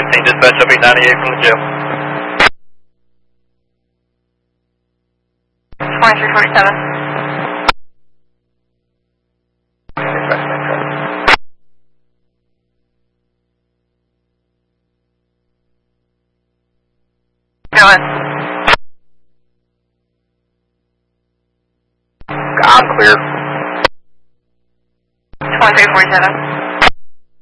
13, dispatch up 898 from the jail. 2347. Go ahead. I'm clear. 2347.